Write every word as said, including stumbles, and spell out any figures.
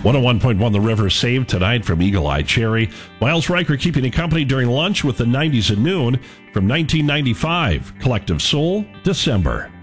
one oh one point one The River saved tonight from Eagle Eye Cherry. Miles Riker keeping you company during lunch with the nineties at noon from nineteen ninety-five. Collective Soul, December.